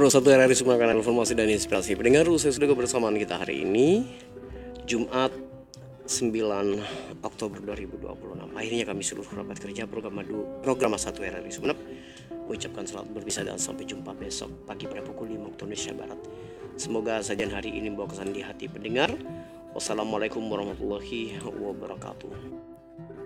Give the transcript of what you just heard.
Pro satu RRI semua kanal informasi dan inspirasi pendengar. Saya sudah kebersamaan kita hari ini Jumat 9 Oktober 2026. Akhirnya kami seluruh rapat kerja program 1 RRI Sumeneb mengucapkan selamat berpisah dan sampai jumpa besok pagi pada pukul 5 waktu Indonesia Barat. Semoga sajian hari ini membawa kesan di hati pendengar. Wassalamualaikum warahmatullahi wabarakatuh.